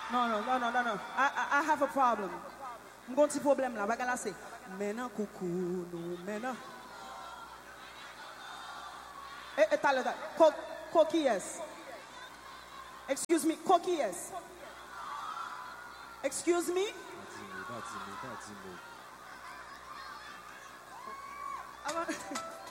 No. I have a problem. I'm going to problem là. Bagala c'est mena coucou no mena. Tala da. Koki yes. Excuse me, Koki yes. Excuse me. That's me. I want